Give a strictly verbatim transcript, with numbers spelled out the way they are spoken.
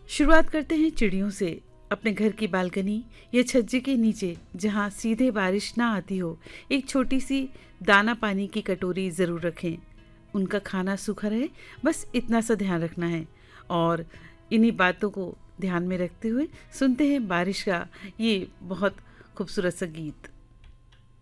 शुरुआत करते हैं चिड़ियों से। अपने घर की बालकनी या छज्जे के नीचे जहां सीधे बारिश ना आती हो, एक छोटी सी दाना पानी की कटोरी ज़रूर रखें। उनका खाना सूखा रहे, बस इतना सा ध्यान रखना है। और इन्हीं बातों को ध्यान में रखते हुए सुनते हैं बारिश का ये बहुत खूबसूरत सा गीत।